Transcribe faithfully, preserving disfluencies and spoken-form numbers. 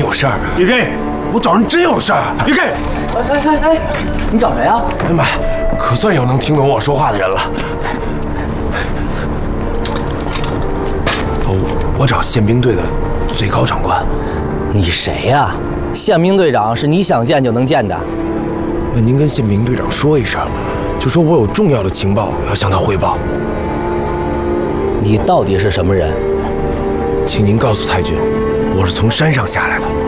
有事儿。 别给， 我找人真有事儿。 别给！ 哎哎哎哎，你找谁啊？ 哎呀妈，可算有能听懂我说话的人了。哦，我找宪兵队的最高长官。 你谁呀、啊？宪兵队长是你想见就能见的。 那您跟宪兵队长说一声，就说我有重要的情报要向他汇报。 你到底是什么人？ 请您告诉太君，我是从山上下来的。